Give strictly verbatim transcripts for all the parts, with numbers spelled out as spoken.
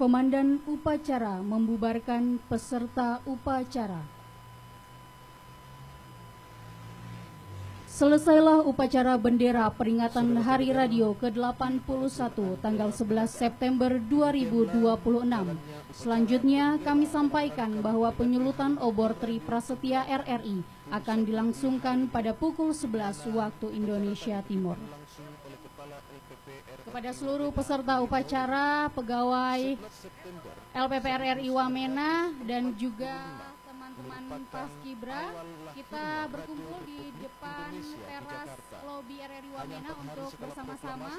Komandan upacara membubarkan peserta upacara. Selesailah upacara bendera peringatan Hari Radio ke delapan puluh satu tanggal sebelas September dua ribu dua puluh enam. Selanjutnya kami sampaikan bahwa penyulutan obor Tri Prasetya R R I akan dilangsungkan pada pukul sebelas waktu Indonesia Timur. Kepada seluruh peserta upacara, pegawai L P P R R I Wamena dan juga teman-teman Paskibra, kita berkumpul di depan teras lobi R R I Wamena untuk bersama-sama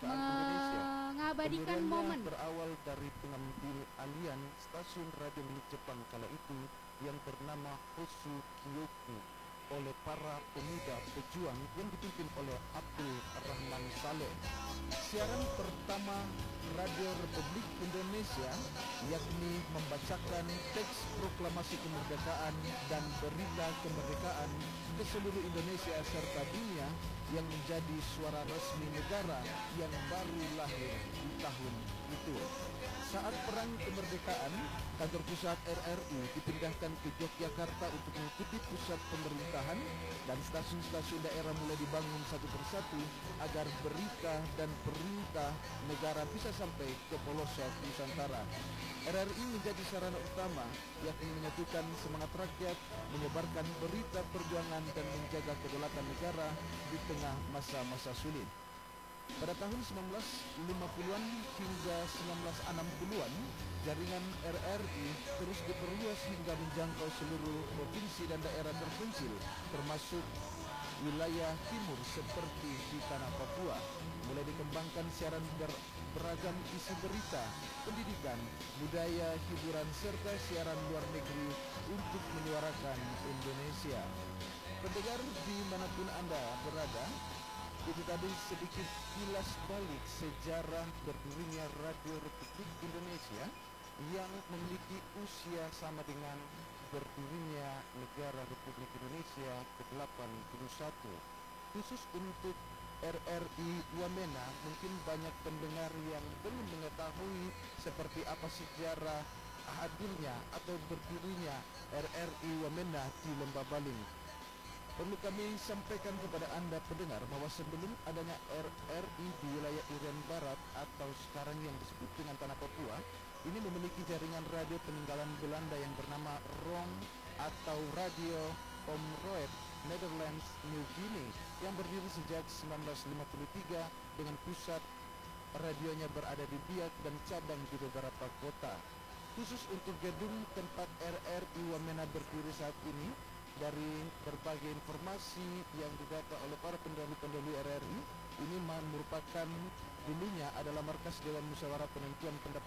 mengabadikan momen berawal dari pengambil alian stasiun radio milik Jepang kala itu yang bernama Hosu Kyoku oleh para pemuda pejuang yang dipimpin oleh Abdul Rahman Saleh. Siaran pertama Radio Republik Indonesia yakni membacakan teks proklamasi kemerdekaan dan berita kemerdekaan ke seluruh Indonesia serta dunia yang menjadi suara resmi negara yang baru lahir di tahun itu. Saat perang kemerdekaan, kantor pusat R R I dipindahkan ke Yogyakarta untuk mengikuti pusat pemerintahan dan stasiun-stasiun daerah mulai dibangun satu persatu agar berita dan perintah negara bisa sampai ke pelosok Nusantara. R R I menjadi sarana utama yakni menyatukan semangat rakyat, menyebarkan berita perjuangan dan menjaga kedaulatan negara di tengah masa-masa sulit. Pada tahun sembilan belas lima puluhan hingga sembilan belas enam puluhan, jaringan R R I terus diperluas hingga menjangkau seluruh provinsi dan daerah terpencil, termasuk wilayah timur seperti di tanah Papua. Mulai dikembangkan siaran ber beragam isi berita, pendidikan, budaya, hiburan, serta siaran luar negeri untuk menyuarakan Indonesia. Pendengar dimanapun Anda berada, itu tadi sedikit kilas balik sejarah berdirinya Radio Republik Indonesia yang memiliki usia sama dengan berdirinya negara Republik Indonesia ke delapan puluh satu. Khusus untuk R R I Wamena, mungkin banyak pendengar yang belum mengetahui seperti apa sejarah hadirnya atau berdirinya R R I Wamena di Lembah Baling. Perlu kami sampaikan kepada Anda pendengar bahwa sebelum adanya R R I di wilayah Irian Barat atau sekarang yang disebut dengan Tanah Papua, ini memiliki jaringan radio peninggalan Belanda yang bernama Rong atau Radio Omroep Netherlands New Guinea yang berdiri sejak sembilan belas lima puluh tiga dengan pusat radionya berada di Biak dan cabang di beberapa kota. Khusus untuk gedung tempat R R I Wamena berdiri saat ini, dari berbagai informasi yang didata oleh para pendahulu-pendahulu R R I, ini merupakan dulunya adalah markas Dewan Musyawarah Penentuan Pendapat